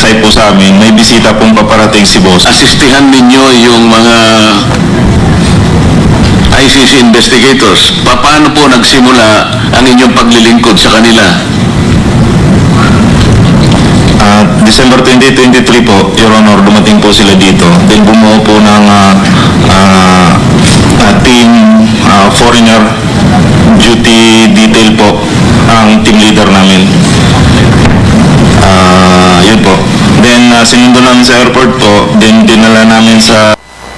site po sa amin, may bisita pong paparating si boss. Asistihan ninyo yung mga ICC investigators. Paano po nagsimula ang inyong paglilingkod sa kanila? December 2023 po, Your Honor, dumating po sila dito. Then bumuo po ng team foreigner duty detail po ang team leader namin. Yun po. Then sinundo namin sa airport po, then dinala namin sa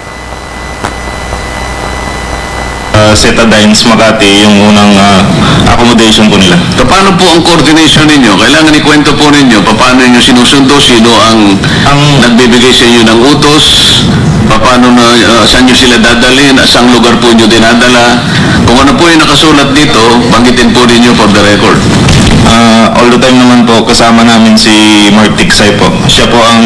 Setadines, Makati, yung unang accommodation po nila. Paano po ang coordination ninyo? Kailangan ikwento po ninyo paano ninyo sinusundo, sino ang nagbibigay sa inyo ng utos, paano na, saan nyo sila dadalhin, saang lugar po nyo dinadala. Kung ano po yung nakasulat dito, banggitin po ninyo for the record. All the time naman po, kasama namin si Mark Tiksay po. Siya po ang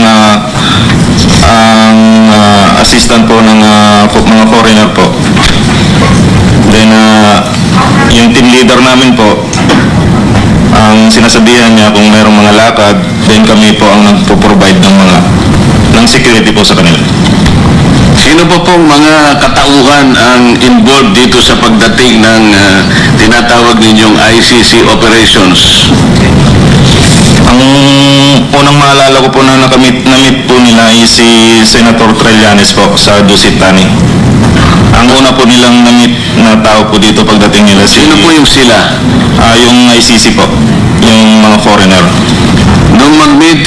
assistant po ng mga foreigner po. Then, yung team leader namin po, ang sinasabihan niya kung mayroong mga lakad, then kami po ang nagpo-provide ng security po sa kanila. Sino po pong mga katauhan ang involved dito sa pagdating ng tinatawag ninyong ICC operations? Ang unang maalala ko po na na-meet po nila ay si Senator Trillanes po sa Dusit Tani. Ang una po nilang na-meet na tao po dito pagdating nila Sino po yung sila? yung ICC po, yung mga foreigner. Nung mag-meet